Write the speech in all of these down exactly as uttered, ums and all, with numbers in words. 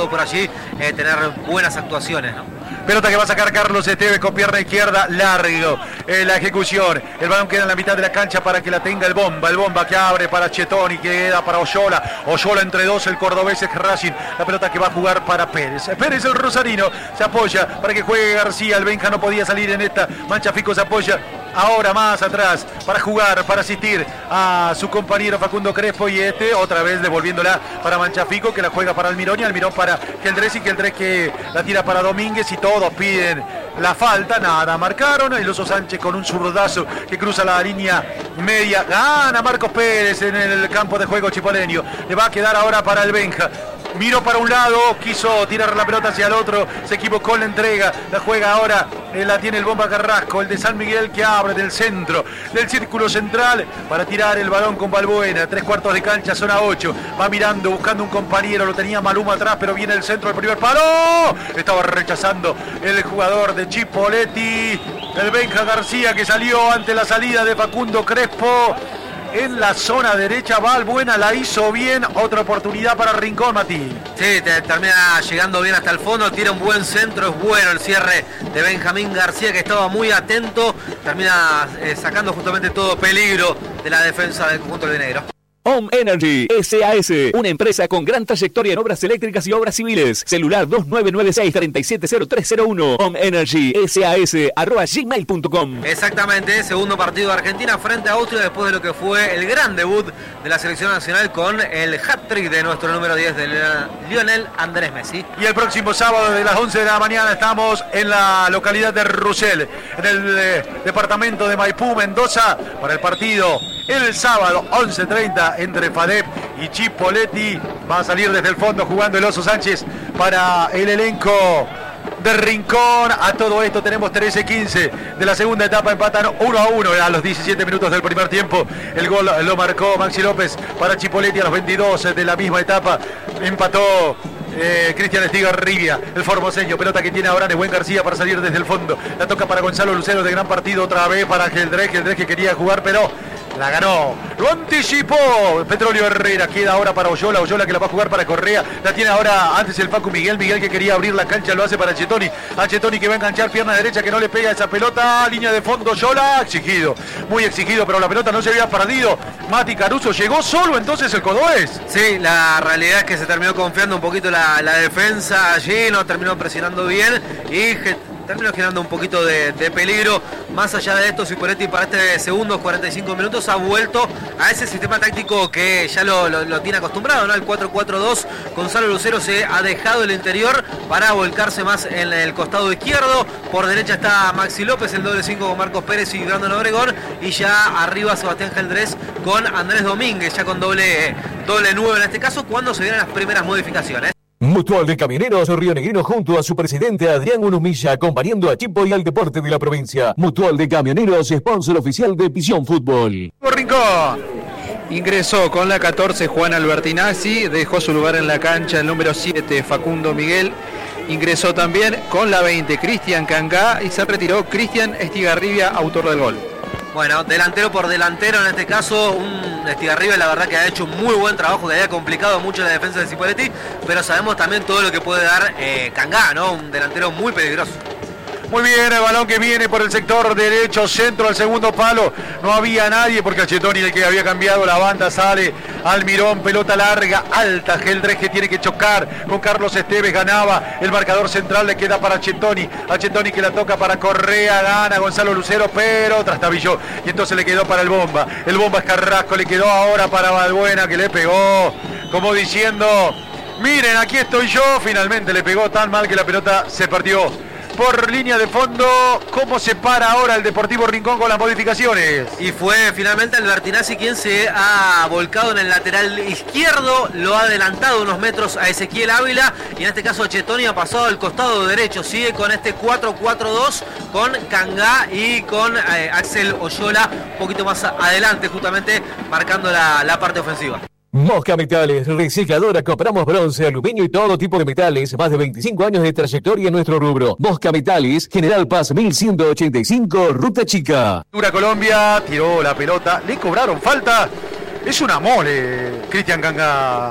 pudo por allí eh, tener buenas actuaciones, ¿no? Pelota que va a sacar Carlos Esteves con pierna izquierda, largo, eh, la ejecución, el balón queda en la mitad de la cancha para que la tenga el Bomba, el Bomba que abre para Chetoni, queda para Oyola, Oyola entre dos, el cordobés es Racing, la pelota que va a jugar para Pérez, Pérez el rosarino, se apoya para que juegue García, el Benja no podía salir en esta, Manchafico se apoya ahora más atrás para jugar, para asistir a su compañero Facundo Crespo y este otra vez devolviéndola para Manchafico que la juega para Almirón y Almirón para Geldrés y Geldrés que la tira para Domínguez y todos piden la falta, nada, marcaron el Oso Sánchez con un zurdazo que cruza la línea media, gana Marcos Pérez en el campo de juego chipoleño, le va a quedar ahora para el Benja. Miró para un lado, quiso tirar la pelota hacia el otro, se equivocó en la entrega, la juega ahora, eh, la tiene el Bomba Carrasco, el de San Miguel que abre del centro, del círculo central, para tirar el balón con Balbuena, tres cuartos de cancha, zona ocho, va mirando, buscando un compañero, lo tenía Maluma atrás, pero viene el centro del primer palo, estaba rechazando el jugador de Chipoleti, el Benja García que salió ante la salida de Facundo Crespo. En la zona derecha, Balbuena la hizo bien, otra oportunidad para Rincón, Mati. Sí, te, termina llegando bien hasta el fondo, tira un buen centro, es bueno el cierre de Benjamín García que estaba muy atento, termina eh, sacando justamente todo peligro de la defensa del conjunto de negro. Home Energy S A S, una empresa con gran trayectoria en obras eléctricas y obras civiles. Celular dos nueve nueve seis, tres siete cero tres cero uno. Home Energy S A S arroba gmail punto com. Exactamente, segundo partido de Argentina frente a Austria después de lo que fue el gran debut de la selección nacional con el hat-trick de nuestro número diez de Lionel Andrés Messi. Y el próximo sábado de las once de la mañana estamos en la localidad de Rusel, en el eh, departamento de Maipú, Mendoza, para el partido el sábado once treinta entre FADEP y Chipoleti. Va a salir desde el fondo jugando el Oso Sánchez para el elenco de Rincón. A todo esto tenemos trece quince de la segunda etapa, empatan uno a uno a los diecisiete minutos del primer tiempo. El gol lo marcó Maxi López para Chipoleti a los veintidós de la misma etapa. Empató Eh, Cristian Estigarribia, el formoseño, pelota que tiene ahora Nebuen García para salir desde el fondo, la toca para Gonzalo Lucero de gran partido otra vez para Geldrés, Geldrés que quería jugar pero la ganó, lo anticipó Petróleo Herrera, queda ahora para Oyola, Oyola que la va a jugar para Correa, la tiene ahora antes el Facu Miguel, Miguel que quería abrir la cancha, lo hace para Chetoni, a Chetoni que va a enganchar pierna derecha que no le pega esa pelota, línea de fondo, Oyola, exigido, muy exigido, pero la pelota no se había perdido, Mati Caruso llegó solo entonces el cordobés. Sí, la realidad es que se terminó confiando un poquito la La, la defensa allí, no terminó presionando bien y ge, terminó generando un poquito de, de peligro. Más allá de esto, Chipoleti para este segundo cuarenta y cinco minutos ha vuelto a ese sistema táctico que ya lo, lo, lo tiene acostumbrado, ¿no? El cuatro cuatro dos. Gonzalo Lucero se ha dejado el interior para volcarse más en el costado izquierdo. Por derecha está Maxi López, el doble cinco con Marcos Pérez y Brandon Obregón. Y ya arriba Sebastián Geldrés con Andrés Domínguez, ya con doble, doble nueve en este caso, cuando se vienen las primeras modificaciones. Mutual de Camioneros Río Negrino junto a su presidente Adrián Unumilla, acompañando a Chipo y al deporte de la provincia. Mutual de Camioneros, sponsor oficial de Visión Fútbol. Rincón. Ingresó con la catorce Juan Albertinazzi, dejó su lugar en la cancha el número siete Facundo Miguel. Ingresó también con la veinte Cristian Cangá y se retiró Cristian Estigarribia, autor del gol. Bueno, delantero por delantero en este caso, un Estigarribia la verdad que ha hecho un muy buen trabajo, que había complicado mucho la defensa de Chipoleti, pero sabemos también todo lo que puede dar eh, Cangá, ¿no? Un delantero muy peligroso. Muy bien, el balón que viene por el sector derecho, centro al segundo palo, no había nadie porque a Chetoni, el que había cambiado la banda, sale Almirón, pelota larga, alta, Geldrés que tiene que chocar con Carlos Esteves, ganaba el marcador central, le queda para Chetoni, a Chetoni que la toca para Correa, gana Gonzalo Lucero, pero trastabilló, y entonces le quedó para el Bomba, el Bomba es Carrasco, le quedó ahora para Balbuena que le pegó, como diciendo, miren, aquí estoy yo, finalmente le pegó tan mal que la pelota se partió por línea de fondo. ¿Cómo se para ahora el Deportivo Rincón con las modificaciones? Y fue finalmente Albertinazzi quien se ha volcado en el lateral izquierdo, lo ha adelantado unos metros a Ezequiel Ávila y en este caso Chetoni ha pasado al costado derecho, sigue con este cuatro cuatro dos con Cangá y con eh, Axel Oyola un poquito más adelante justamente marcando la, la parte ofensiva. Mosca Metales, recicladora, compramos bronce, aluminio y todo tipo de metales. Más de veinticinco años de trayectoria en nuestro rubro. Mosca Metales, General Paz mil ciento ochenta y cinco, Ruta Chica. Dura Colombia, tiró la pelota, le cobraron falta. Es una mole, Cristian Cangá.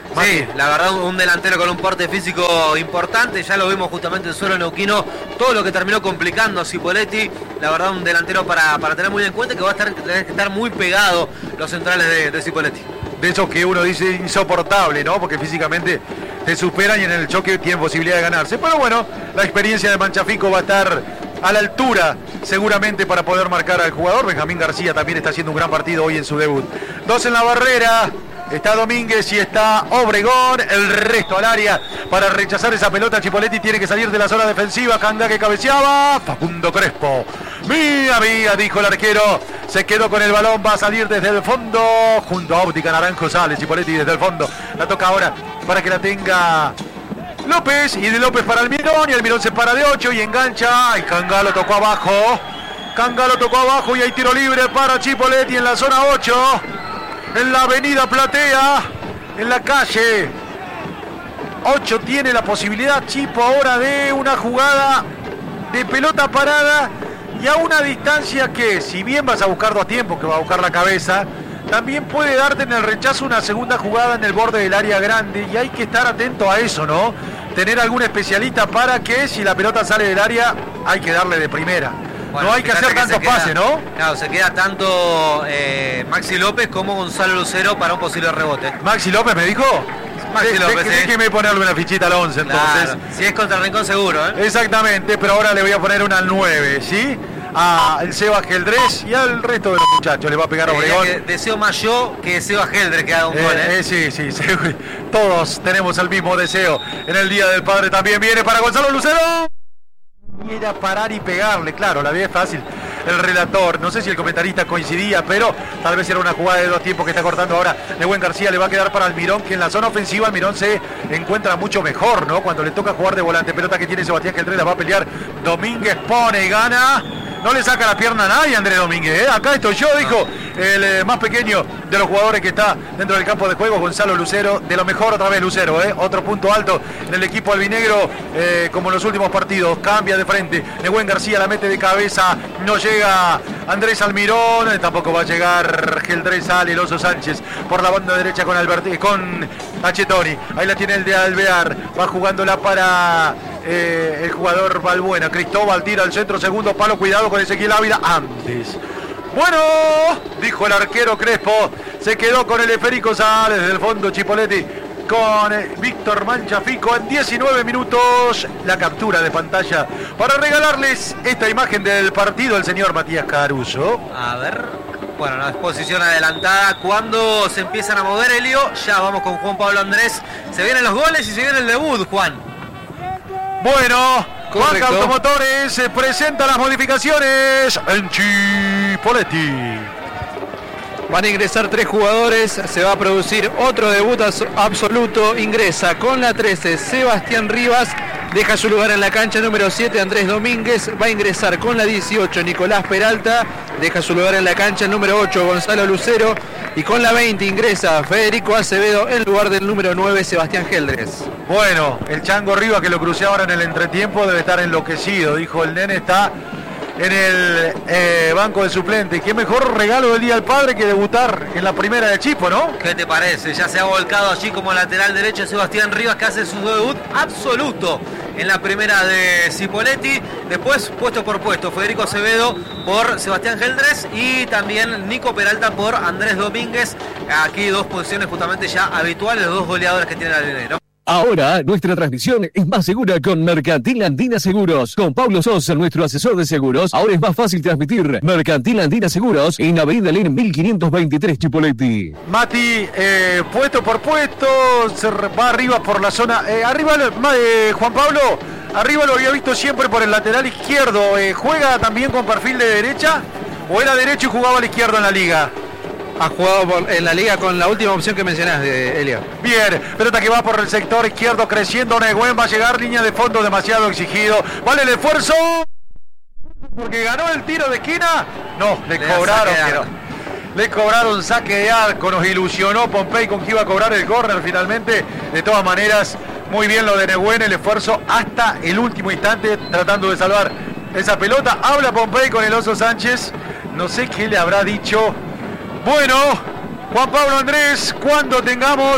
Sí, la verdad un delantero con un porte físico importante, ya lo vimos justamente en suelo neuquino, todo lo que terminó complicando a Cipoletti, la verdad un delantero para, para tener muy en cuenta, que va a estar, tener que estar muy pegado los centrales de, de Cipoletti. De esos que uno dice insoportable, ¿no? Porque físicamente te superan y en el choque tienen posibilidad de ganarse. Pero bueno, la experiencia de Manchafico va a estar a la altura seguramente para poder marcar al jugador. Benjamín García también está haciendo un gran partido hoy en su debut. Dos en la barrera. Está Domínguez y está Obregón, el resto al área para rechazar esa pelota. Cipoletti tiene que salir de la zona defensiva. Canga que cabeceaba, Facundo Crespo. Mía, mía, dijo el arquero. Se quedó con el balón, va a salir desde el fondo. Junto a Óptica Naranjo sale Cipoletti desde el fondo. La toca ahora para que la tenga López. Y de López para Almirón. Y Almirón se para de ocho y engancha. Y Canga lo tocó abajo. Canga lo tocó abajo y hay tiro libre para Cipoletti en la zona ocho. En la avenida Platea, en la calle ocho tiene la posibilidad Chipo ahora de una jugada de pelota parada y a una distancia que, si bien vas a buscar dos tiempos, que va a buscar la cabeza, también puede darte en el rechazo una segunda jugada en el borde del área grande y hay que estar atento a eso, ¿no? Tener algún especialista para que si la pelota sale del área hay que darle de primera. Bueno, no hay que hacer tantos pases, ¿no? Claro, se queda tanto eh, Maxi López como Gonzalo Lucero para un posible rebote. ¿Maxi López me dijo? Maxi de, López, de, sí. Déjeme ponerle una fichita al once, entonces. Claro, si es contra Rincón seguro, ¿eh? Exactamente, pero ahora le voy a poner una al nueve, ¿sí? A el Seba Geldrés y al resto de los muchachos le va a pegar a Obregón. Que deseo más yo que Seba Geldrés que haga un eh, gol, ¿eh? eh, Sí, sí, sí, todos tenemos el mismo deseo. En el Día del Padre también viene para Gonzalo Lucero. Y era parar y pegarle, claro, la vida es fácil. El relator, no sé si el comentarista coincidía, pero tal vez era una jugada de dos tiempos que está cortando ahora Nehuen García. Le va a quedar para Almirón, que en la zona ofensiva Almirón se encuentra mucho mejor, ¿no? Cuando le toca jugar de volante, pelota que tiene Sebastián Geldrés, la va a pelear Domínguez, pone y gana. No le saca la pierna a nadie Andrés Domínguez, ¿eh? Acá estoy yo, dijo el eh, más pequeño de los jugadores que está dentro del campo de juego, Gonzalo Lucero. De lo mejor otra vez Lucero, ¿eh? Otro punto alto en el equipo albinegro, eh, como en los últimos partidos. Cambia de frente, Nehuen García la mete de cabeza, no llega Andrés Almirón, eh, tampoco va a llegar Geldrés, sale el Oso Sánchez por la banda derecha con Alberti, con Achetoni. Ahí la tiene el de Alvear, va jugándola para eh, el jugador Balbuena. Cristóbal tira al centro, segundo palo, cuidado con Ezequiel Ávila antes. Bueno, dijo el arquero Crespo, se quedó con el esférico, sale desde el fondo Cipoletti con Víctor Manchafico en diecinueve minutos. La captura de pantalla para regalarles esta imagen del partido el señor Matías Caruso. A ver, bueno, la exposición adelantada. Cuando se empiezan a mover, Elio, ya vamos con Juan Pablo Andrés. Se vienen los goles y se viene el debut, Juan. Bueno, Juan Correcto. Automotores se presenta las modificaciones en Cipoletti. Van a ingresar tres jugadores, se va a producir otro debut as- absoluto. Ingresa con la trece Sebastián Rivas, deja su lugar en la cancha número siete Andrés Domínguez. Va a ingresar con la dieciocho Nicolás Peralta, deja su lugar en la cancha el número ocho Gonzalo Lucero. Y con la veinte ingresa Federico Acevedo en lugar del número nueve Sebastián Geldrés. Bueno, el Chango Rivas, que lo crucé ahora en el entretiempo, debe estar enloquecido. Dijo el nene, está en el eh, banco de suplente. Qué mejor regalo del Día del Padre que debutar en la primera de Chipo, ¿no? ¿Qué te parece? Ya se ha volcado allí como lateral derecho Sebastián Rivas, que hace su debut absoluto en la primera de Cipoletti. Después, puesto por puesto, Federico Acevedo por Sebastián Geldrés y también Nico Peralta por Andrés Domínguez. Aquí dos posiciones justamente ya habituales, los dos goleadores que tiene el albinegro. Ahora, nuestra transmisión es más segura con Mercantil Andina Seguros. Con Pablo Sosa, nuestro asesor de seguros, ahora es más fácil transmitir. Mercantil Andina Seguros en Avenida Lin mil quinientos veintitrés, Chipoletti. Mati, eh, puesto por puesto, se va arriba por la zona. Eh, arriba, eh, Juan Pablo, arriba lo había visto siempre por el lateral izquierdo. Eh, ¿Juega también con perfil de derecha? ¿O era derecho y jugaba a la izquierda en la liga? Ha jugado por- en la liga con la última opción que mencionaste, Elio. Bien, pelota que va por el sector izquierdo, creciendo Nehuen, va a llegar, línea de fondo demasiado exigido. Vale el esfuerzo, porque ganó el tiro de esquina. No, le, Le da cobraron. saque de pero- arco. le cobraron saque de arco, nos ilusionó Pompey con que iba a cobrar el córner finalmente. De todas maneras, muy bien lo de Nehuen, el esfuerzo hasta el último instante, tratando de salvar esa pelota. Habla Pompey con el Oso Sánchez, no sé qué le habrá dicho. Bueno, Juan Pablo Andrés, cuando tengamos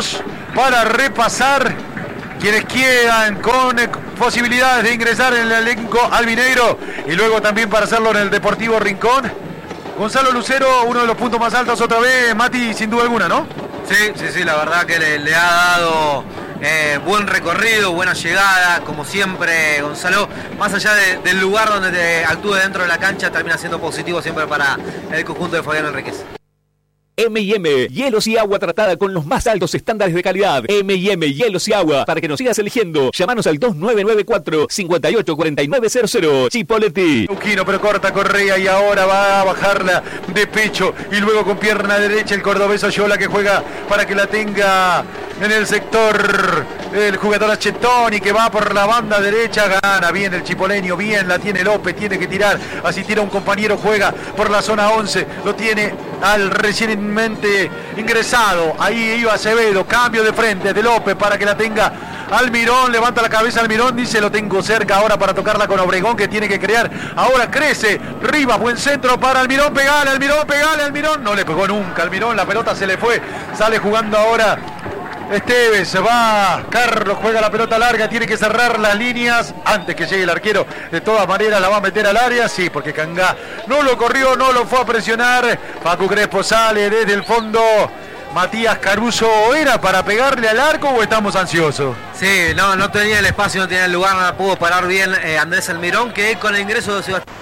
para repasar quienes quedan con posibilidades de ingresar en el elenco albinegro y luego también para hacerlo en el Deportivo Rincón. Gonzalo Lucero, uno de los puntos más altos otra vez, Mati, sin duda alguna, ¿no? Sí, sí, sí, la verdad que le, le ha dado eh, buen recorrido, buena llegada, como siempre Gonzalo, más allá de, del lugar donde te actúe dentro de la cancha, termina siendo positivo siempre para el conjunto de Fabián Enríquez. eme y eme, hielos y agua tratada con los más altos estándares de calidad. eme y eme, hielos y agua. Para que nos sigas eligiendo, llámanos al dos nueve nueve cuatro, cinco ocho cuatro nueve cero cero. Chipoleti. Uquino, pero corta Correa y ahora va a bajarla de pecho y luego con pierna derecha el cordobés Oyola que juega para que la tenga en el sector el jugador Achetoni que va por la banda derecha, gana bien el chipoleño, bien la tiene López, tiene que tirar, así tira un compañero, juega por la zona once, lo tiene al recientemente ingresado, ahí iba Acevedo, cambio de frente de López para que la tenga Almirón, levanta la cabeza Almirón, dice lo tengo cerca ahora para tocarla con Obregón que tiene que crear, ahora crece, Rivas, buen centro para Almirón, pegale Almirón, pegale Almirón, no le pegó nunca Almirón, la pelota se le fue, sale jugando ahora Esteves, va, Carlos juega la pelota larga, tiene que cerrar las líneas antes que llegue el arquero, de todas maneras la va a meter al área, sí, porque Cangá no lo corrió, no lo fue a presionar, Facu Crespo sale desde el fondo, Matías Caruso, ¿era para pegarle al arco o estamos ansiosos? Sí, no, no tenía el espacio, no tenía el lugar, no la pudo parar bien eh, Andrés Almirón, que con el ingreso de Sebastián.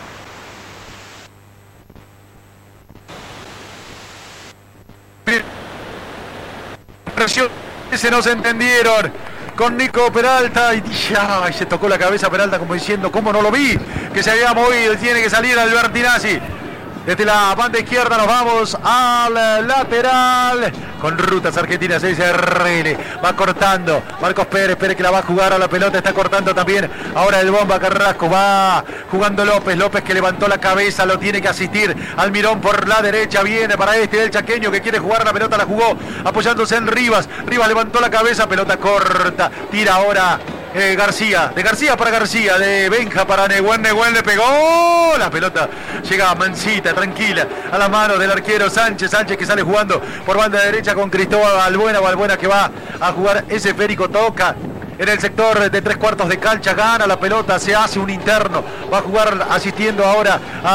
Se nos entendieron con Nico Peralta y ya, y se tocó la cabeza Peralta como diciendo, ¿cómo no lo vi? Que se había movido, tiene que salir Albertinazzi. Desde la banda izquierda nos vamos al lateral con rutas argentinas, se dice R L, va cortando Marcos Pérez, Pérez que la va a jugar a la pelota, está cortando también ahora el bomba Carrasco, va jugando López, López que levantó la cabeza, lo tiene que asistir Almirón por la derecha, viene para este el chaqueño que quiere jugar la pelota, la jugó apoyándose en Rivas, Rivas levantó la cabeza, pelota corta, tira ahora Eh, García, de García para García, de Benja para Negüen, Negüen le pegó, la pelota llega mansita, tranquila, a la mano del arquero Sánchez, Sánchez que sale jugando por banda derecha con Cristóbal Balbuena, Balbuena que va a jugar ese esférico, toca en el sector de tres cuartos de cancha, gana la pelota, se hace un interno, va a jugar asistiendo ahora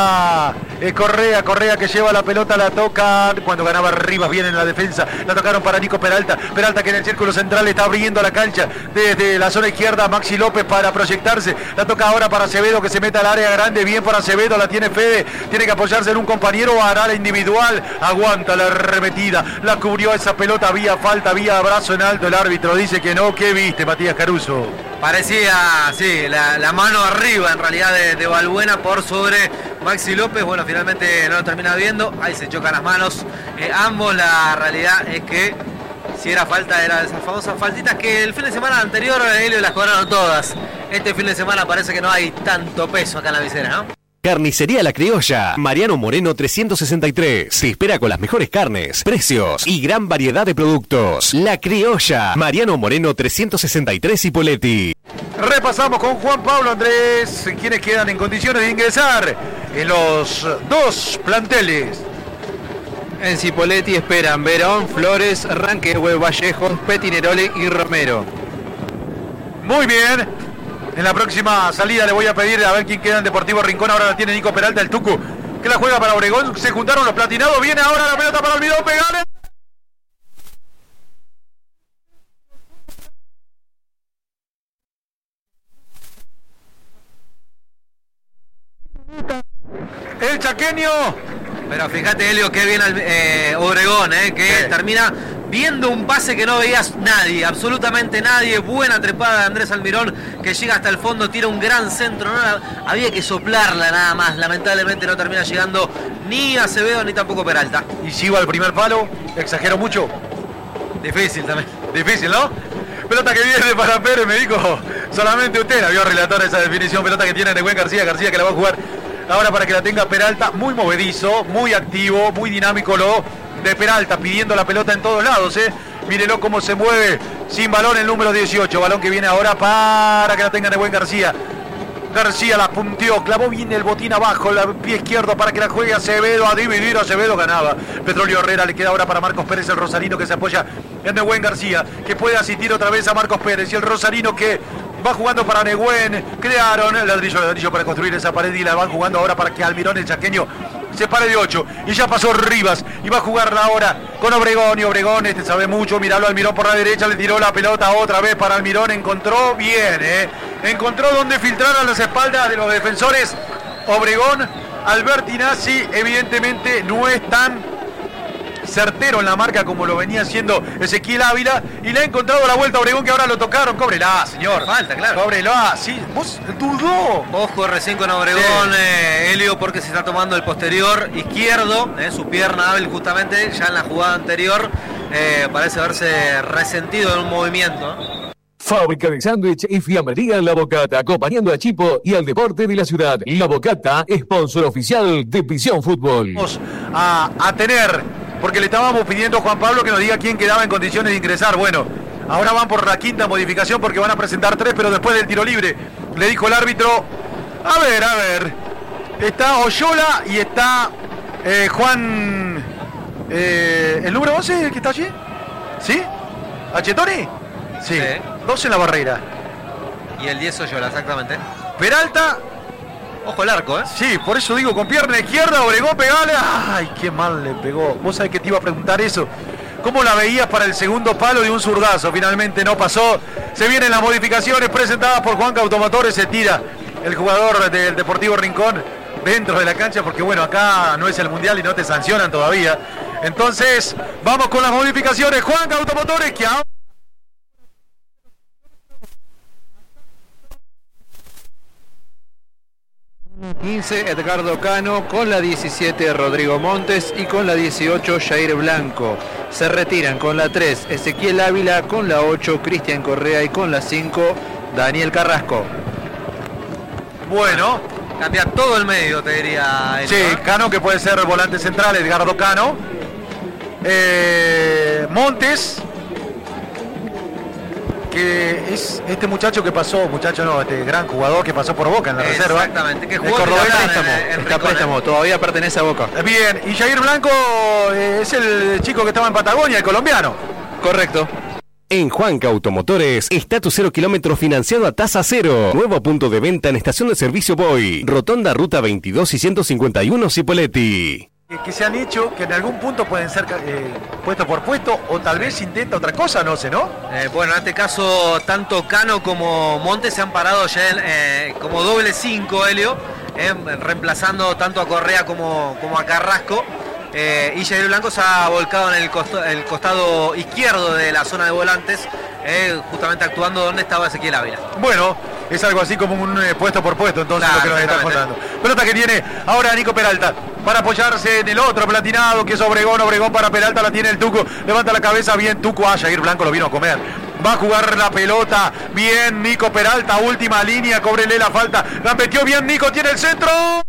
a eh, Correa, Correa que lleva la pelota, la toca, cuando ganaba Rivas bien en la defensa, la tocaron para Nico Peralta, Peralta que en el círculo central está abriendo la cancha desde la zona izquierda, Maxi López para proyectarse, la toca ahora para Acevedo que se mete al área grande, bien para Acevedo, la tiene Fede, tiene que apoyarse en un compañero, hará la individual, aguanta la arremetida, la cubrió esa pelota, había falta, había abrazo en alto, el árbitro dice que no, ¿qué viste, Matías Caruso? Parecía, sí, la, la mano arriba en realidad de, de Balbuena por sobre Maxi López. Bueno, finalmente no lo termina viendo. Ahí se chocan las manos. Eh, ambos, la realidad es que si era falta, era de esas famosas faltitas que el fin de semana anterior ellos las cobraron todas. Este fin de semana parece que no hay tanto peso acá en la visera, ¿no? Carnicería La Criolla, Mariano Moreno trescientos sesenta y tres. Te espera con las mejores carnes, precios y gran variedad de productos. La Criolla, Mariano Moreno trescientos sesenta y tres Ipoleti. Repasamos con Juan Pablo Andrés, quienes quedan en condiciones de ingresar en los dos planteles. En Cipolletti esperan Verón, Flores, Ranquehue, Vallejos, Petinerole y Romero. Muy bien. En la próxima salida le voy a pedir a ver quién queda en Deportivo Rincón. Ahora la tiene Nico Peralta, el Tucu, que la juega para Obregón. Se juntaron los platinados. Viene ahora la pelota para Almirón. Pegale. El chaqueño. Pero fíjate, Helio, qué bien eh, Obregón, eh, que sí. Termina viendo un pase que no veías nadie, absolutamente nadie. Buena trepada de Andrés Almirón, que llega hasta el fondo, tira un gran centro. No, había que soplarla nada más. Lamentablemente no termina llegando ni Acevedo ni tampoco Peralta. Y si iba al primer palo, exagero mucho. Difícil también. Difícil, ¿no? Pelota que viene para Pérez, me dijo. Solamente usted la vio relator esa definición. Pelota que tiene Negüen García, García que la va a jugar ahora para que la tenga Peralta, muy movedizo, muy activo, muy dinámico lo de Peralta, pidiendo la pelota en todos lados, ¿eh? Mírenlo cómo se mueve, sin balón el número dieciocho, balón que viene ahora para que la tenga Negüen García. García la punteó, clavó bien el botín abajo, el pie izquierdo para que la juegue Acevedo, a dividir, Acevedo ganaba. Petróleo Herrera, le queda ahora para Marcos Pérez, el rosarino que se apoya en Nehuen García, que puede asistir otra vez a Marcos Pérez, y el rosarino que va jugando para Nehuen. Crearon el ladrillo, el ladrillo para construir esa pared y la van jugando ahora para que Almirón, el chaqueño, se pare de ocho. Y ya pasó Rivas y va a jugarla ahora con Obregón. Y Obregón, este sabe mucho, miralo a Almirón por la derecha, le tiró la pelota otra vez para Almirón. Encontró bien, ¿eh? Encontró donde filtrar a las espaldas de los defensores. Obregón, Albertinazzi, evidentemente no es tan certero en la marca como lo venía haciendo Ezequiel Ávila, y le ha encontrado la vuelta a Obregón, que ahora lo tocaron. Cóbrela, señor. Falta, claro. Cóbrela, sí. Vos dudó. Ojo recién con Obregón, sí. eh, Helio, porque se está tomando el posterior izquierdo, eh, su pierna hábil justamente, ya en la jugada anterior, eh, parece haberse resentido en un movimiento. Fábrica de sándwich y fiambrería La Bocata, acompañando a Chipo y al deporte de la ciudad. La Bocata, sponsor oficial de Visión Fútbol. Vamos a, a tener, porque le estábamos pidiendo a Juan Pablo que nos diga quién quedaba en condiciones de ingresar. Bueno, ahora van por la quinta modificación porque van a presentar tres, pero después del tiro libre. Le dijo el árbitro, a ver, a ver, está Oyola y está eh, Juan, eh, ¿el número once que está allí? ¿Sí? ¿Achetoni? Sí, Sí. dos en la barrera. Y el diez Oyola, exactamente. Peralta, Ojo el arco, ¿eh? sí, por eso digo, con pierna izquierda, Obregón, pegale. Ay, qué mal le pegó. Vos sabés que te iba a preguntar eso. ¿Cómo la veías para el segundo palo de un zurdazo? Finalmente no pasó. Se vienen las modificaciones presentadas por Juanca Automotores. Se tira el jugador del Deportivo Rincón dentro de la cancha, porque bueno, acá no es el Mundial y no te sancionan todavía. Entonces, vamos con las modificaciones. Juanca Automotores, que ahora... quince Edgardo Cano, con la diecisiete Rodrigo Montes y con la dieciocho Jair Blanco. Se retiran con la tres Ezequiel Ávila, con la ocho Cristian Correa y con la cinco Daniel Carrasco. Bueno, Cambia todo el medio, te diría. sí, Eso, ¿eh? Cano, que puede ser volante central, Edgardo Cano. Eh, Montes, que es este muchacho que pasó, muchacho no, este gran jugador que pasó por Boca en la reserva. Exactamente, que El jugó cordobés titular préstamo, en- en Está Rincón, préstamo, ¿eh? todavía pertenece a Boca. Bien, y Jair Blanco eh, es el chico que estaba en Patagonia, el colombiano. Correcto. En Juanca Automotores está tu cero kilómetro financiado a tasa cero. Nuevo punto de venta en estación de servicio Boy. Rotonda Ruta veintidós y ciento cincuenta y uno Cipolletti. Que, que se han hecho, que en algún punto pueden ser eh, puesto por puesto, o tal vez intenta otra cosa, no sé, ¿no? Eh, bueno, en este caso, tanto Cano como Montes se han parado ya en, eh, como doble cinco, Helio, eh, reemplazando tanto a Correa como, como a Carrasco. Eh, y Jair Blanco se ha volcado en el, costo, el costado izquierdo de la zona de volantes, eh, justamente actuando donde estaba Ezequiel Ávila. Bueno, es algo así como un eh, puesto por puesto, entonces Claro, lo que nos está exactamente. contando. Pelota que tiene ahora Nico Peralta para apoyarse en el otro platinado, que es Obregón. Obregón para Peralta, la tiene el Tuco, levanta la cabeza, bien Tuco, ah, Jair Blanco lo vino a comer. Va a jugar la pelota, bien Nico Peralta, última línea, cóbrele la falta, la metió bien Nico, tiene el centro.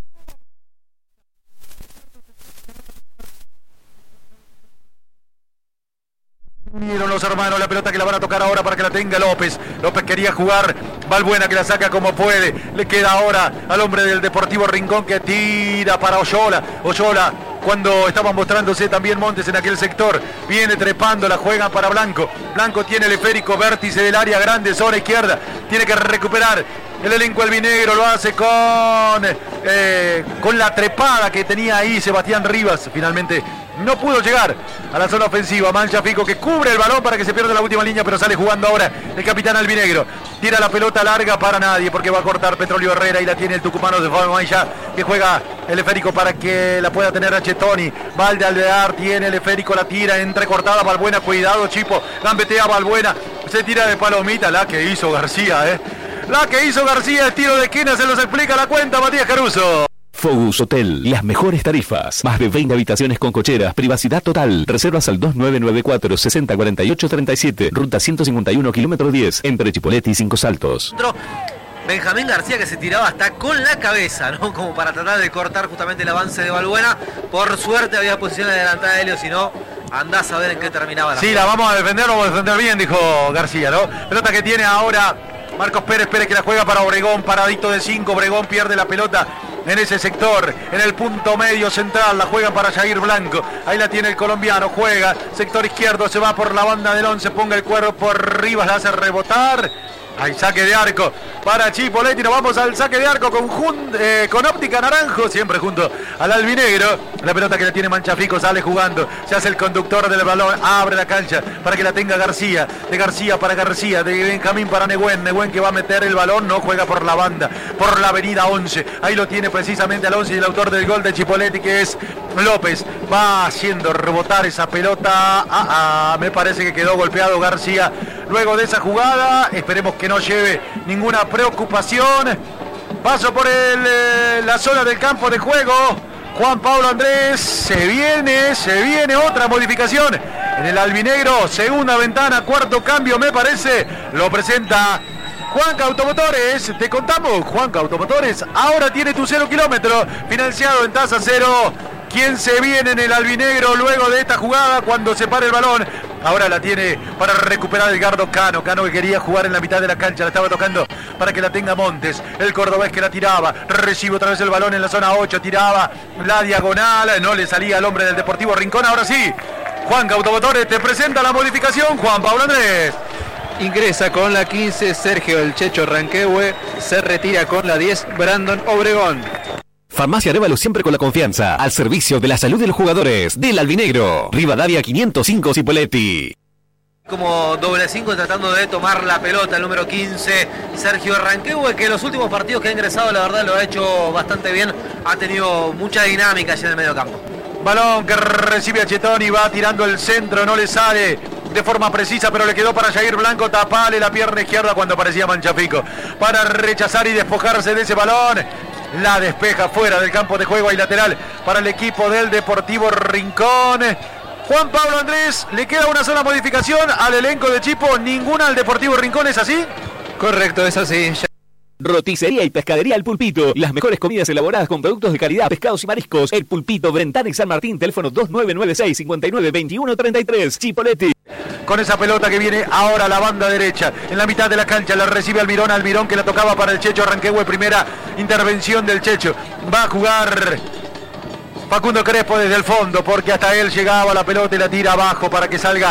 Vinieron los hermanos, la pelota que la van a tocar ahora para que la tenga López. López quería jugar, Valbuena que la saca como puede. Le queda ahora al hombre del Deportivo Rincón que tira para Oyola. Oyola, cuando estaban mostrándose también Montes en aquel sector, viene trepando, la juegan para Blanco. Blanco tiene el esférico, vértice del área grande, zona izquierda. Tiene que recuperar el elenco albinegro, lo hace con, eh, con la trepada que tenía ahí Sebastián Rivas. Finalmente no pudo llegar a la zona ofensiva. Mancha Pico que cubre el balón para que se pierda la última línea, pero sale jugando ahora el capitán albinegro. Tira la pelota larga para nadie porque va a cortar Petróleo Herrera y la tiene el tucumano de Fabio Mancha, que juega el esférico para que la pueda tener a Chetoni. Valde Alvear tiene el esférico, la tira entrecortada. Valbuena, cuidado Chipo, gambetea Valbuena, se tira de palomita, la que hizo García, eh. La que hizo García, el tiro de esquina, se los explica la cuenta Matías Caruso. Focus Hotel, las mejores tarifas, más de veinte habitaciones con cocheras, privacidad total. Reservas al dos nueve nueve cuatro, seis cero cuatro ocho tres siete, ruta ciento cincuenta y uno, kilómetro diez, entre Chipolletti y Cinco Saltos. Otro, Benjamín García, que se tiraba hasta con la cabeza, ¿no? Como para tratar de cortar justamente el avance de Valbuena. Por suerte había posición adelantada de Helio, si no, andás a ver en qué terminaba la Sí, la vamos a defender, vamos a defender bien, dijo García, ¿no? Pelota que tiene ahora Marcos Pérez, Pérez que la juega para Obregón, paradito de cinco, Obregón pierde la pelota en ese sector, en el punto medio central, la juegan para Jair Blanco, ahí la tiene el colombiano, juega, sector izquierdo, se va por la banda del once, ponga el cuerpo por Rivas, la hace rebotar, hay saque de arco para Chipoletti, nos vamos al saque de arco con, jun, eh, con Óptica Naranjo, siempre junto al albinegro, la pelota que la tiene Manchafico, sale jugando, se hace el conductor del balón, abre la cancha para que la tenga García, de García para García, de Benjamín para Negüen, Negüen que va a meter el balón, no juega por la banda, por la avenida once, ahí lo tiene precisamente al once y el autor del gol de Chipoletti que es López, va haciendo rebotar esa pelota, ah, ah, me parece que quedó golpeado García, luego de esa jugada, esperemos que no lleve ninguna preocupación. Paso por el, eh, la zona del campo de juego. Juan Pablo Andrés, se viene, se viene otra modificación en el albinegro. Segunda ventana, cuarto cambio me parece. Lo presenta Juanca Automotores. Te contamos, Juanca Automotores ahora tiene tu cero kilómetro financiado en tasa cero. ¿Quién se viene en el albinegro luego de esta jugada cuando se para el balón? Ahora la tiene para recuperar Edgardo Cano. Cano que quería jugar en la mitad de la cancha. La estaba tocando para que la tenga Montes. El cordobés que la tiraba. Recibe otra vez el balón en la zona ocho. Tiraba la diagonal. No le salía al hombre del Deportivo Rincón. Ahora sí. Juanca Automotores te presenta la modificación. Juan Pablo Andrés. Ingresa con la quince Sergio El Checho Ranquehue. Se retira con la diez Brandon Obregón. Farmacia Arévalo siempre con la confianza, al servicio de la salud de los jugadores, del albinegro. Rivadavia quinientos cinco Cipoletti. Como doble cinco tratando de tomar la pelota, el número quince, Sergio Ranquehue, que en los últimos partidos que ha ingresado, la verdad lo ha hecho bastante bien, ha tenido mucha dinámica allá en el medio campo. Balón que recibe a Chetoni, va tirando el centro, no le sale de forma precisa, pero le quedó para Jair Blanco, tapale la pierna izquierda cuando aparecía Manchafico, para rechazar y despojarse de ese balón. La despeja fuera del campo de juego y lateral para el equipo del Deportivo Rincón. Juan Pablo Andrés, le queda una sola modificación al elenco de Chipo, ninguna al Deportivo Rincón, ¿es así? Correcto, es así. Roticería y pescadería El Pulpito. Las mejores comidas elaboradas con productos de calidad, pescados y mariscos. El Pulpito, Brentana y San Martín. Teléfono dos nueve nueve seis, cinco nueve dos uno tres tres. Chipoletti. Con esa pelota que viene ahora a la banda derecha, en la mitad de la cancha, la recibe Almirón, Almirón que la tocaba para el Checho Ranquehue, primera intervención del Checho. Va a jugar Facundo Crespo desde el fondo, porque hasta él llegaba la pelota y la tira abajo para que salga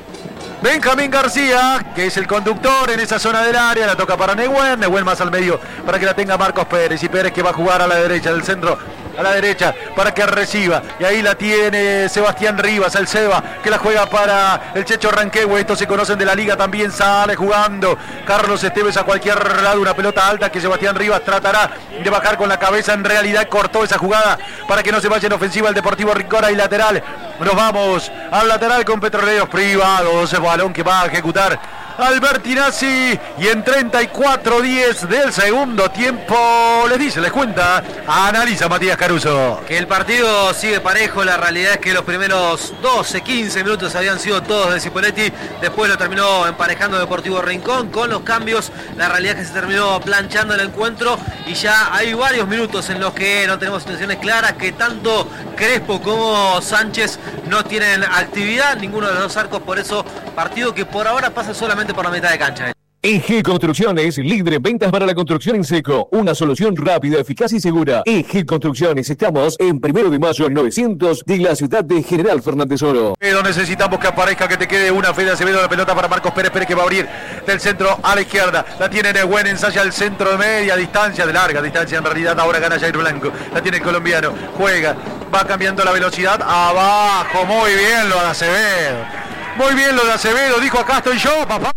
Benjamín García, que es el conductor en esa zona del área, la toca para Negüen, Negüen más al medio para que la tenga Marcos Pérez, y Pérez que va a jugar a la derecha, del centro a la derecha para que reciba, y ahí la tiene Sebastián Rivas, el Seba, que la juega para el Checho Ranquehue. Estos se conocen de la liga, también sale jugando Carlos Esteves a cualquier lado, una pelota alta que Sebastián Rivas tratará de bajar con la cabeza, en realidad cortó esa jugada para que no se vaya en ofensiva el Deportivo Rincón. Y lateral, nos vamos al lateral con Petroleros Privados, el balón que va a ejecutar Albertinazzi, y en treinta y cuatro diez del segundo tiempo les dice, les cuenta, analiza Matías Caruso. Que el partido sigue parejo, la realidad es que los primeros doce, quince minutos habían sido todos de Cipoletti, después lo terminó emparejando Deportivo Rincón con los cambios, la realidad es que se terminó planchando el encuentro y ya hay varios minutos en los que no tenemos situaciones claras, que tanto Crespo como Sánchez no tienen actividad, ninguno de los dos arcos, por eso partido que por ahora pasa solamente por la mitad de cancha. E G Construcciones, líder en ventas para la construcción en seco. Una solución rápida, eficaz y segura. E G Construcciones, estamos en Primero de Mayo novecientos de la ciudad de General Fernández Oro. Pero necesitamos que aparezca, que te quede una Fede Acevedo, la pelota para Marcos Pérez, Pérez que va a abrir del centro a la izquierda. La tiene Negüen, ensaya el centro de media distancia, de larga distancia en realidad. Ahora gana Jair Blanco, la tiene el colombiano, juega, va cambiando la velocidad, abajo, muy bien lo de Acevedo. Muy bien lo de Acevedo, dijo acá estoy yo, papá.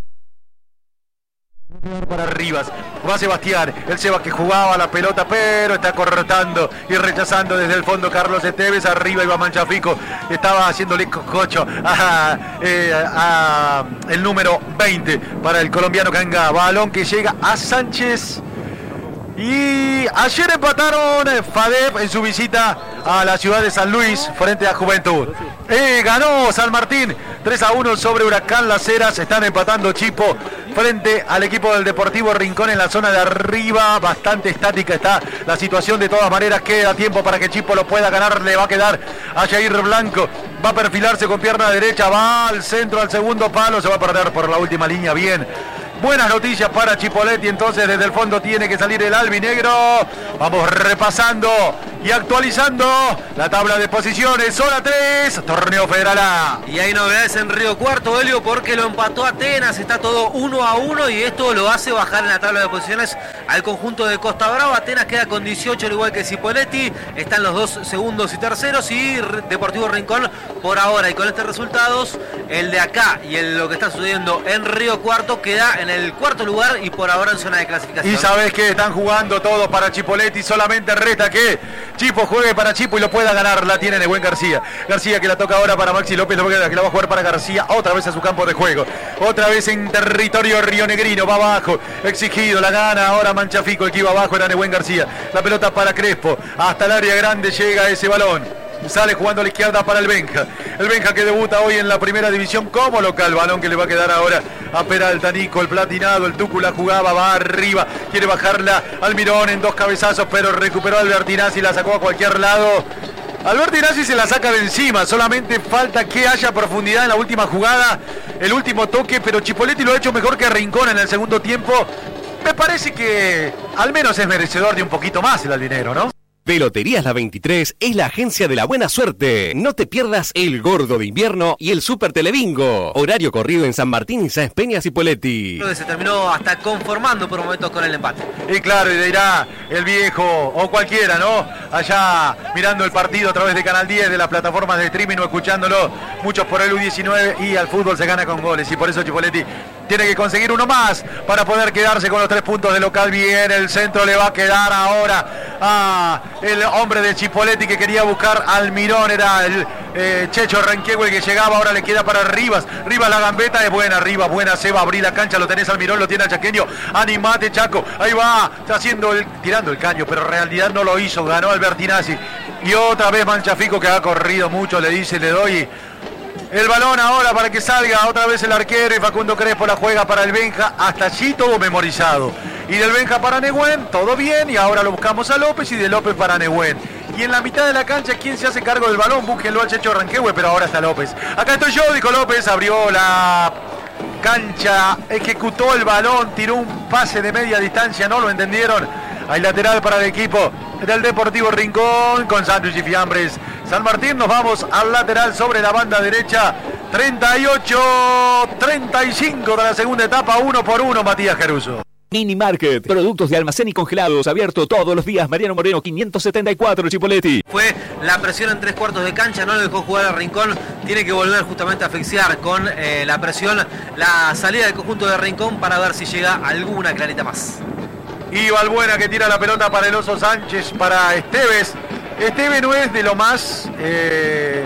Para Rivas, va Sebastián, el Seba que jugaba la pelota, pero está cortando y rechazando desde el fondo Carlos Esteves. Arriba iba Manchafico, estaba haciéndole cocho a, eh, a el número veinte para el colombiano Canga. Balón que llega a Sánchez. Y ayer empataron Fadep en su visita a la ciudad de San Luis frente a Juventud. Eh, ganó San Martín tres a uno sobre Huracán Las Heras. Están empatando Chipo frente al equipo del Deportivo Rincón en la zona de arriba. Bastante estática está la situación. De todas maneras queda tiempo para que Chipo lo pueda ganar. Le va a quedar a Jair Blanco. Va a perfilarse con pierna derecha. Va al centro, al segundo palo. Se va a perder por la última línea. Bien. Buenas noticias para Chipoleti, entonces desde el fondo tiene que salir el albinegro. Vamos repasando y actualizando la tabla de posiciones. Zona tres, Torneo Federal A. Y hay novedades en Río Cuarto, Helio, porque lo empató Atenas. Está todo uno a uno y esto lo hace bajar en la tabla de posiciones al conjunto de Costa Brava. Atenas queda con dieciocho, al igual que Cipolletti. Están los dos segundos y terceros. Y Deportivo Rincón por ahora. Y con estos resultados, el de acá y el, lo que está sucediendo en Río Cuarto queda en el cuarto lugar y por ahora en zona de clasificación. Y sabes que están jugando todos para Chipolletti. Solamente resta que Chipo juegue para Chipo y lo pueda ganar. La tiene Nehuen García. García que la toca ahora para Maxi López, que la va a jugar para García. Otra vez a su campo de juego. Otra vez en territorio rionegrino. Va abajo. Exigido. La gana ahora Manchafico. El que iba abajo era Nehuen García. La pelota para Crespo. Hasta el área grande llega ese balón. Sale jugando a la izquierda para el Benja. El Benja que debuta hoy en la primera división como local. Balón que le va a quedar ahora a Peralta. Nico, el platinado. El Tucu la jugaba. Va arriba. Quiere bajarla al Mirón en dos cabezazos. Pero recuperó Albertinazzi. La sacó a cualquier lado. Albertinazzi se la saca de encima. Solamente falta que haya profundidad en la última jugada. El último toque. Pero Chipolletti lo ha hecho mejor que Rincón en el segundo tiempo. Me parece que al menos es merecedor de un poquito más el albinegro, ¿no? Peloterías La veintitrés es la agencia de la buena suerte. No te pierdas el Gordo de Invierno y el Super Telebingo. Horario corrido en San Martín y Sáenz Peñas y Poletti. Creo que se terminó hasta conformando por momentos con el empate. Y claro, y dirá el viejo o cualquiera, ¿no? Allá mirando el partido a través de Canal diez, de las plataformas de streaming o escuchándolo. Muchos por el U diecinueve y al fútbol se gana con goles. Y por eso Chipolletti tiene que conseguir uno más para poder quedarse con los tres puntos de local. Bien, el centro le va a quedar ahora a el hombre de Chipolletti que quería buscar al Mirón. Era el eh, Checho Ranquehue que llegaba. Ahora le queda para Rivas. Rivas la gambeta es buena. Rivas buena. Se va a abrir la cancha. Lo tenés al Mirón. Lo tiene al chaqueño. Animate, Chaco. Ahí va. Está haciendo el, tirando el caño. Pero en realidad no lo hizo. Ganó Albertinazzi. Y otra vez Manchafico que ha corrido mucho. Le dice, le doy el balón ahora para que salga otra vez el arquero y Facundo Crespo la juega para el Benja. Hasta allí todo memorizado. Y del Benja para Nehuen, todo bien. Y ahora lo buscamos a López y de López para Nehuen. Y en la mitad de la cancha, ¿quién se hace cargo del balón? Búsquenlo al Checho Ranquehue, pero ahora está López. Acá estoy yo, dijo López. Abrió la cancha, ejecutó el balón, tiró un pase de media distancia. No lo entendieron. Hay lateral para el equipo del Deportivo Rincón con sándwich y fiambres San Martín. Nos vamos al lateral sobre la banda derecha. treinta y ocho treinta y cinco de la segunda etapa, uno por uno, Matías Caruso. Mini Market, productos de almacén y congelados, abierto todos los días. Mariano Moreno, quinientos setenta y cuatro, Chipolletti. Fue la presión en tres cuartos de cancha, no lo dejó jugar a Rincón. Tiene que volver justamente a asfixiar con eh, la presión la salida del conjunto de Rincón para ver si llega alguna clarita más. Y Balbuena que tira la pelota para el Oso Sánchez, para Esteves. Esteves no es de lo más eh,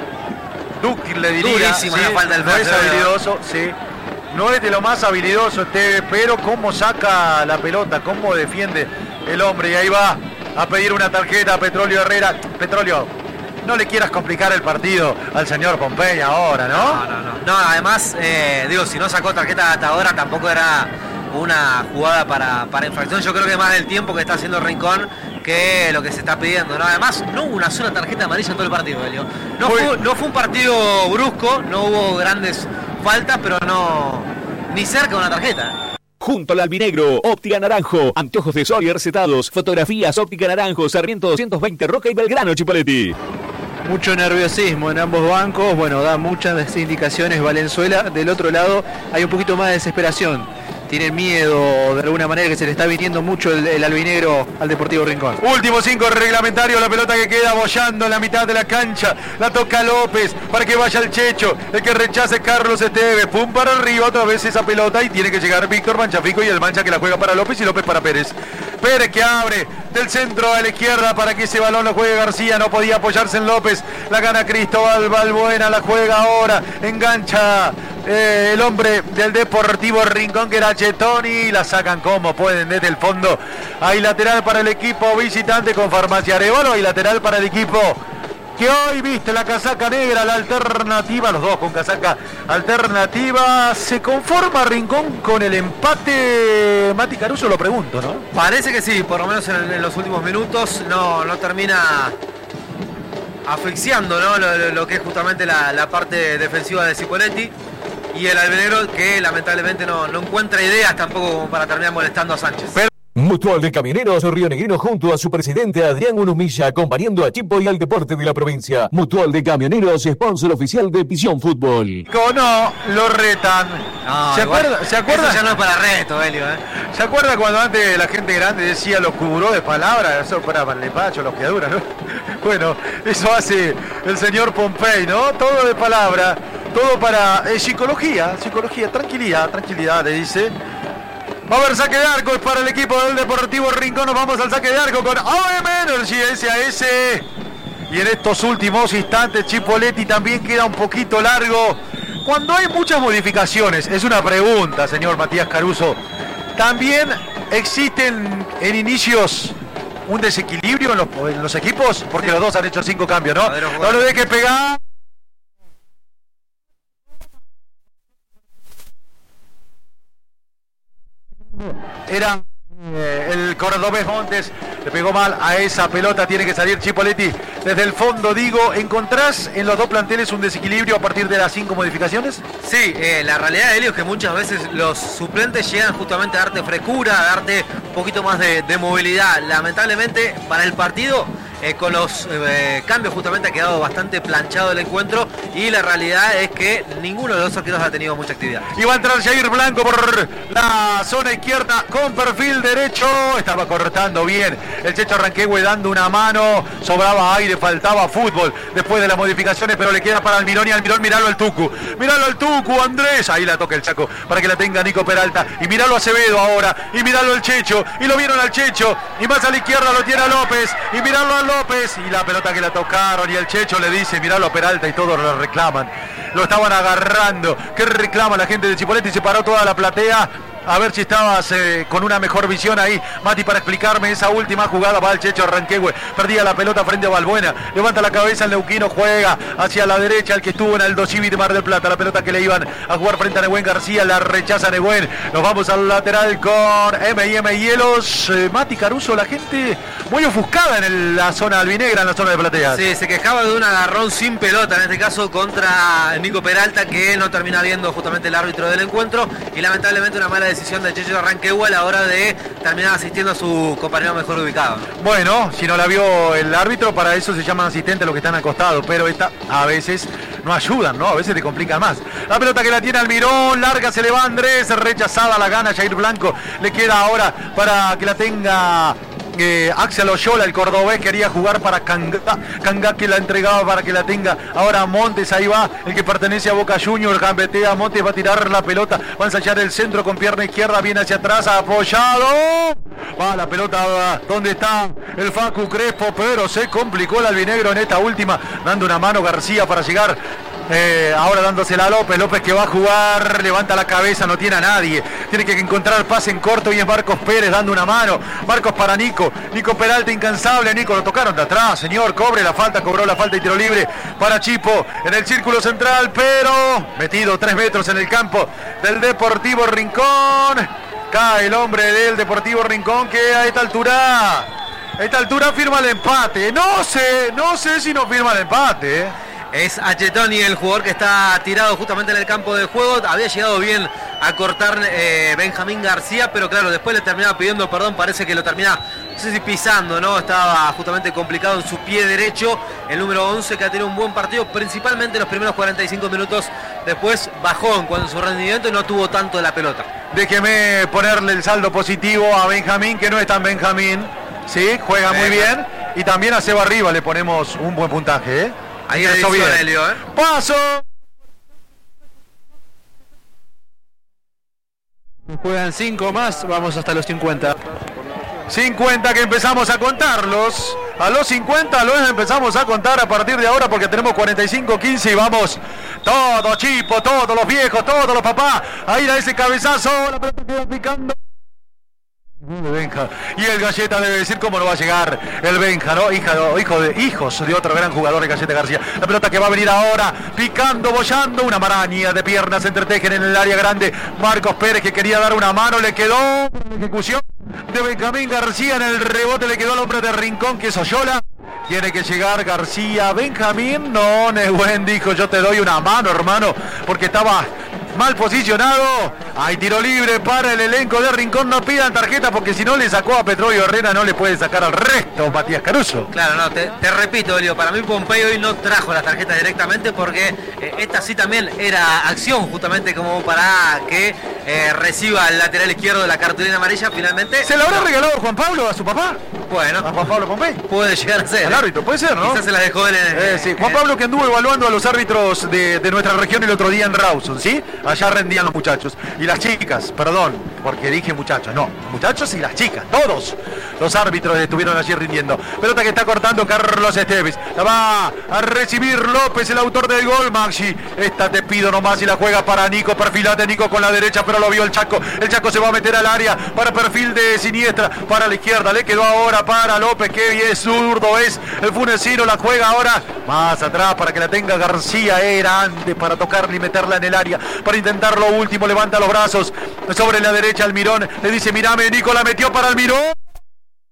dúctil, le diría. Durísima ¿sí? la falta del No es habilidoso, sí. No es de lo más habilidoso Esteves, pero cómo saca la pelota, cómo defiende el hombre. Y ahí va a pedir una tarjeta a Petróleo Herrera. Petróleo, no le quieras complicar el partido al señor Pompeya ahora, ¿no? No, no, no. No, además, eh, digo, si no sacó tarjeta hasta ahora, tampoco era una jugada para, para infracción. Yo creo que más del tiempo que está haciendo Rincón que lo que se está pidiendo, ¿no? Además, no hubo una sola tarjeta amarilla en todo el partido, Helio. No fue, no fue un partido brusco, no hubo grandes faltas, pero no ni cerca de una tarjeta. Junto al albinegro, Óptica Naranjo, anteojos de sol y recetados, fotografías, Óptica Naranjo, Sarmiento doscientos veinte, Roca y Belgrano, Chipolletti. Mucho nerviosismo en ambos bancos, bueno, da muchas indicaciones Valenzuela. Del otro lado hay un poquito más de desesperación. Tienen miedo de alguna manera que se le está viniendo mucho el, el albinegro al Deportivo Rincón. Último cinco reglamentario, la pelota que queda bollando en la mitad de la cancha. La toca López para que vaya el Checho. El que rechace Carlos Esteves. Pum para arriba otra vez esa pelota y tiene que llegar Víctor Manchafico y el Mancha que la juega para López y López para Pérez. Pérez que abre del centro a la izquierda para que ese balón lo juegue García. No podía apoyarse en López. La gana Cristóbal Balbuena, la juega ahora. Engancha eh, el hombre del Deportivo Rincón que era Chetoni. La sacan como pueden desde el fondo. Hay lateral para el equipo visitante con Farmacia Arevalo. Hay lateral para el equipo que hoy viste la casaca negra, la alternativa, los dos con casaca alternativa. ¿Se conforma Rincón con el empate? Mati Caruso, lo pregunto, ¿no? Parece que sí, por lo menos en, en los últimos minutos no, no termina asfixiando, ¿no? Lo, lo, lo que es justamente la, la parte defensiva de Cipolletti. y el albinegro que lamentablemente no, no encuentra ideas tampoco como para terminar molestando a Sánchez. Pero... Mutual de Camioneros Rionegrino junto a su presidente Adrián Unumilla, acompañando a Chipo y al deporte de la provincia. Mutual de Camioneros, sponsor oficial de Visión Fútbol. No, lo retan. No, ¿Se igual, acuerda? ¿Se acuerda? Eso ya no es para reto, Helio, ¿eh? ¿Se acuerda cuando antes la gente grande decía los cubró de palabras? Eso para Panlepacho, los criaduras, ¿no? Bueno, eso hace el señor Pompey, ¿no? Todo de palabra, todo para eh, psicología, psicología, tranquilidad, tranquilidad, le dice. Va a haber saque de arco, es para el equipo del Deportivo Rincón. Nos vamos al saque de arco con A M Energy S A S. Y en estos últimos instantes Chipoletti también queda un poquito largo. Cuando hay muchas modificaciones, es una pregunta, señor Matías Caruso, ¿también existen en inicios un desequilibrio en los, en los equipos? Porque sí, los dos han hecho cinco cambios, ¿no? No lo deje pegar. Era eh, el cordobés Montes, le pegó mal a esa pelota, tiene que salir Chipoletti desde el fondo. Digo, ¿encontrás en los dos planteles un desequilibrio a partir de las cinco modificaciones? Sí, eh, la realidad, Helio, es que muchas veces los suplentes llegan justamente a darte frescura, a darte un poquito más de, de movilidad. Lamentablemente para el partido, eh, con los eh, cambios justamente ha quedado bastante planchado el encuentro, y la realidad es que ninguno de los arqueros ha tenido mucha actividad. Y va a entrar Jair Blanco por la zona izquierda con perfil derecho. Estaba cortando bien el Checho Ranquehue, dando una mano. Sobraba aire, faltaba fútbol después de las modificaciones, pero le queda para Almirón. Y Almirón, miralo al Tucu, miralo al Tucu, Andrés. Ahí la toca el Chaco para que la tenga Nico Peralta. Y miralo a Acevedo ahora, y miralo al Checho, y lo vieron al Checho, y más a la izquierda lo tiene a López, y miralo a López, y la pelota que la tocaron, y el Checho le dice miralo a Peralta, y todos lo reclaman, lo estaban agarrando. ¿Qué reclama la gente de Chipoletti? Se paró toda la platea. A ver si estabas eh, con una mejor visión ahí, Mati, para explicarme esa última jugada. Va el Checho Ranquehue, perdía la pelota frente a Balbuena, levanta la cabeza el neuquino, juega hacia la derecha el que estuvo en Aldo Civi de Mar del Plata. La pelota que le iban a jugar frente a Nehuen García, la rechaza Nehuen. Nos vamos al lateral con M y M Hielos. eh, Mati Caruso, la gente muy ofuscada en el, la zona albinegra, en la zona de plateas. Sí, se quejaba de un agarrón sin pelota, en este caso contra Nico Peralta, que no termina viendo justamente el árbitro del encuentro, y lamentablemente una mala decisión de Checho Ranquehue a la hora de terminar asistiendo a su compañero mejor ubicado. Bueno, si no la vio el árbitro, para eso se llaman asistentes los que están acostados, pero esta a veces no ayudan, ¿no? A veces te complican más. La pelota que la tiene Almirón, larga, se le va Andrés, rechazada, la gana Jair Blanco, le queda ahora para que la tenga Eh, Axel Oyola, el cordobés, quería jugar para Cangá, Cangá que la entregaba para que la tenga ahora Montes. Ahí va el que pertenece a Boca Juniors, gambetea Montes, va a tirar la pelota, va a ensayar el centro con pierna izquierda, viene hacia atrás, apoyado, va la pelota, va, ¿dónde está el Facu Crespo? Pero se complicó el albinegro en esta última, dando una mano García para llegar. Eh, ahora dándosela a López, López que va a jugar, levanta la cabeza, no tiene a nadie, tiene que encontrar pase en corto, y es Marcos Pérez dando una mano. Marcos para Nico, Nico Peralta incansable, Nico lo tocaron de atrás, señor, cobre la falta, cobró la falta y tiro libre para Chipo en el círculo central, pero metido tres metros en el campo del Deportivo Rincón. Cae el hombre del Deportivo Rincón, que a esta altura, a esta altura firma el empate. No sé, no sé si no firma el empate, ¿eh? Es Achetoni el jugador que está tirado justamente en el campo de juego. Había llegado bien a cortar eh, Benjamín García, pero claro, después le terminaba pidiendo perdón. Parece que lo termina, no sé si pisando, ¿no? Estaba justamente complicado en su pie derecho. El número once, que ha tenido un buen partido, principalmente los primeros cuarenta y cinco minutos. Después bajó en cuanto a su rendimiento y no tuvo tanto de la pelota. Déjeme ponerle el saldo positivo a Benjamín, que no es tan Benjamín. Sí, juega muy bien. Y también a Seba Arriba le ponemos un buen puntaje, ¿eh? Ahí empezó bien. Helio, ¿eh? Paso. Juegan cinco más, vamos hasta los cincuenta. cincuenta que empezamos a contarlos. A los cincuenta los empezamos a contar a partir de ahora, porque tenemos cuarenta y cinco quince y vamos todos, Chipo, todos los viejos, todos los papás a ir a ese cabezazo. La pelota queda picando. Benja. Y el Galleta debe decir cómo no va a llegar el Benja, ¿no? Hijo, hijo de hijos de otro gran jugador, el Galleta García. La pelota que va a venir ahora, picando, bollando, una maraña de piernas se entretejen en el área grande. Marcos Pérez, que quería dar una mano, le quedó la ejecución de Benjamín García. En el rebote le quedó al hombre de Rincón, que es Oyola. Tiene que llegar García. Benjamín, no, Nehuen dijo, yo te doy una mano, hermano, porque estaba mal posicionado. Hay tiro libre para el elenco de Rincón. No pidan tarjeta porque si no le sacó a Petróleo Herrera, no le puede sacar al resto Matías Caruso. Claro, no, te, te repito, Elio, para mí Pompey hoy no trajo las tarjetas directamente porque eh, esta sí también era acción justamente como para que eh, reciba el lateral izquierdo de la cartulina amarilla finalmente. ¿Se la habrá regalado Juan Pablo a su papá? Bueno, a Juan Pablo Pompey. Puede llegar a ser. Al árbitro, puede ser, ¿no? Quizás se las dejó él en, eh, sí. Juan Pablo que anduvo evaluando a los árbitros de, de nuestra región el otro día en Rawson, ¿sí? Allá rendían los muchachos. Y las chicas, perdón, porque dije muchachos, no, muchachos y las chicas, todos los árbitros estuvieron allí rindiendo. Pelota que está cortando Carlos Esteves. La va a recibir López, el autor del gol, Maxi. Esta te pido nomás y la juega para Nico. Perfilate Nico con la derecha, pero lo vio el Chaco. El Chaco se va a meter al área para perfil de Siniestra, para la izquierda. Le quedó ahora para López, que bien zurdo es el Funesino. La juega ahora más atrás para que la tenga García. Era antes para tocarla y meterla en el área, para intentar lo último. Levanta los brazos sobre la derecha Almirón. Le dice, mirame, Nico, la metió para Almirón.